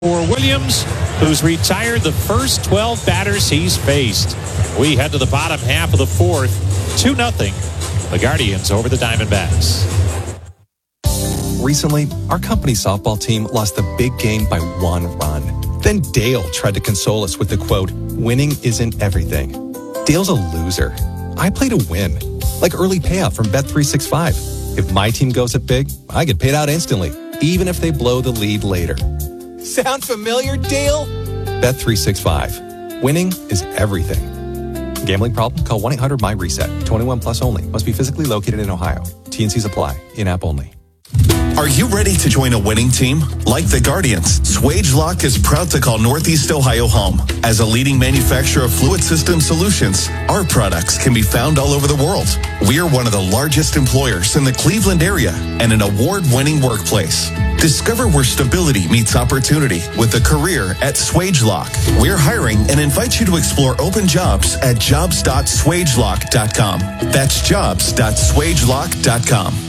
for Williams, who's retired the first 12 batters he's faced. We head to the bottom half of the fourth. 2-0. The Guardians over the Diamondbacks. Recently, our company softball team lost the big game by 1 run. Then Dale tried to console us with the quote, "Winning isn't everything." Dale's a loser. I play to win. Like early payout from Bet365. If my team goes up big, I get paid out instantly, even if they blow the lead later. Sound familiar, Dale? Bet365. Winning is everything. Gambling problem? Call 1-800-MY-RESET. 21 plus only. Must be physically located in Ohio. T&Cs apply. In-app only. Are you ready to join a winning team? Like the Guardians, SwageLock is proud to call Northeast Ohio home. As a leading manufacturer of fluid system solutions, our products can be found all over the world. We are one of the largest employers in the Cleveland area and an award-winning workplace. Discover where stability meets opportunity with a career at SwageLock. We're hiring and invite you to explore open jobs at jobs.swagelock.com. That's jobs.swagelock.com.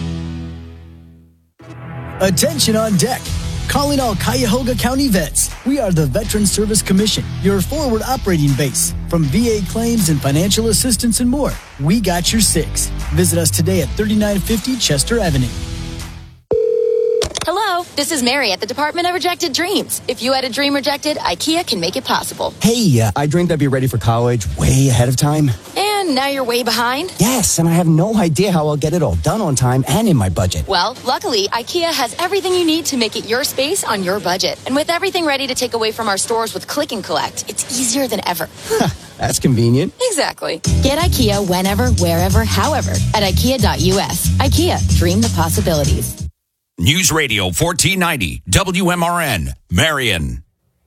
Attention on deck. Calling all Cuyahoga County vets. We are the Veteran Service Commission, your forward operating base. From VA claims and financial assistance and more, we got your six. Visit us today at 3950 Chester Avenue. Hello, this is Mary at the Department of Rejected Dreams. If you had a dream rejected, IKEA can make it possible. Hey, I dreamed I'd be ready for college way ahead of time. And now you're way behind? Yes, and I have no idea how I'll get it all done on time and in my budget. Well, luckily, IKEA has everything you need to make it your space on your budget. And with everything ready to take away from our stores with Click and Collect, it's easier than ever. That's convenient. Exactly. Get IKEA whenever, wherever, however at IKEA.us. IKEA, dream the possibilities. News Radio 1490 WMRN, Marion.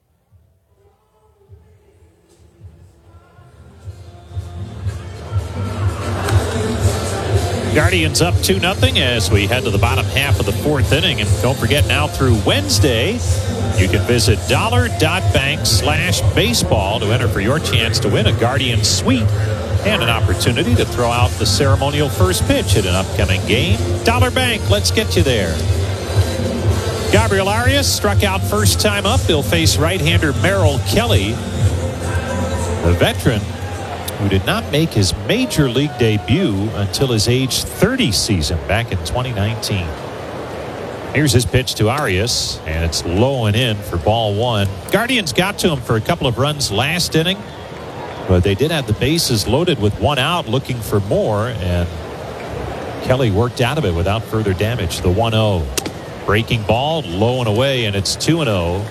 Guardians up 2-0 as we head to the bottom half of the fourth inning. And don't forget, now through Wednesday, you can visit $.bank/baseball to enter for your chance to win a Guardian suite and an opportunity to throw out the ceremonial first pitch at an upcoming game. Dollar Bank, let's get you there. Gabriel Arias struck out first time up. He'll face right-hander Merrill Kelly, the veteran who did not make his major league debut until his age 30 season back in 2019. Here's his pitch to Arias, and it's low and in for ball one. Guardians got to him for a couple of runs last inning, but they did have the bases loaded with one out looking for more, and Kelly worked out of it without further damage. The 1-0. Breaking ball, low and away, and it's 2-0.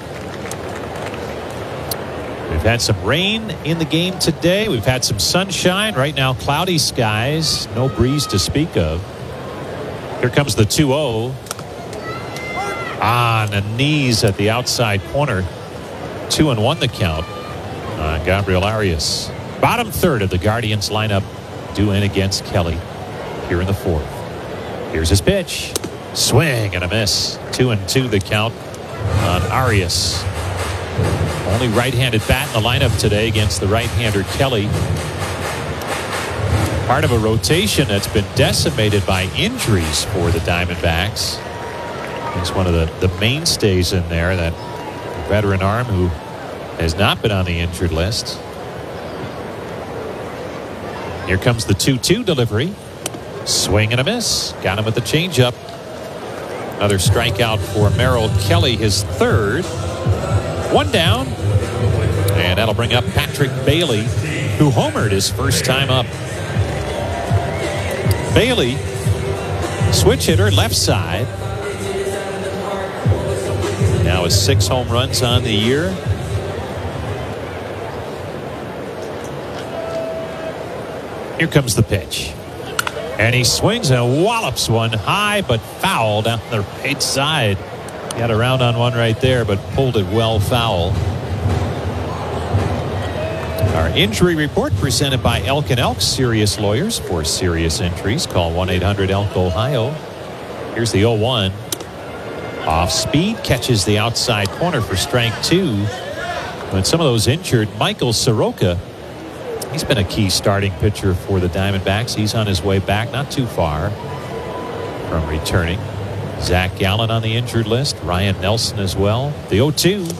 We've had some rain in the game today. We've had some sunshine. Right now, cloudy skies. No breeze to speak of. Here comes the 2-0. On the knees at the outside corner. 2-1 the count on Gabriel Arias. Bottom third of the Guardians lineup due in against Kelly here in the fourth. Here's his pitch. Swing and a miss. 2-2 the count on Arias. Only right-handed bat in the lineup today against the right-hander Kelly. Part of a rotation that's been decimated by injuries for the Diamondbacks. He's one of the mainstays in there, that veteran arm who has not been on the injured list. Here comes the 2-2 delivery. Swing and a miss. Got him with the changeup. Another strikeout for Merrill Kelly, his third. One down. And that'll bring up Patrick Bailey, who homered his first time up. Bailey, switch hitter, left side. Now has 6 home runs on the year. Here comes the pitch. And he swings and wallops one high but foul down the right side. Got around on one right there, but pulled it well foul. Our injury report presented by Elk & Elk Serious Lawyers. For serious injuries, call 1-800-ELK-OHIO. Here's the 0-1. Off speed, catches the outside corner for strike two. When some of those injured, Michael Soroka, he's been a key starting pitcher for the Diamondbacks. He's on his way back, not too far from returning. Zach Gallen on the injured list. Ryan Nelson as well. The 0-2.